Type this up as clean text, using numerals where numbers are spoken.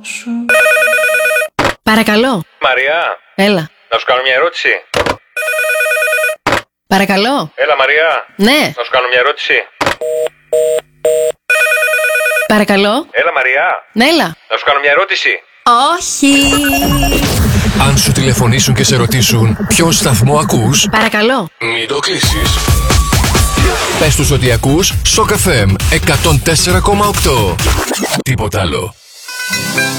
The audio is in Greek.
Παρακαλώ. Μαριά. Έλα. Να σου κάνω μια ερώτηση. Παρακαλώ. Έλα Μαριά. Ναι. Να σου κάνω μια ερώτηση. Παρακαλώ. Έλα Μαριά. Ναι, έλα. Να σου κάνω μια ερώτηση. Όχι. Αν σου τηλεφωνήσουν και σε ρωτήσουν ποιο σταθμό ακούς, Παρακαλώ. μην το κλείσεις. Πες τους ότι ακούς Shock FM 104,8. Τίποτα άλλο.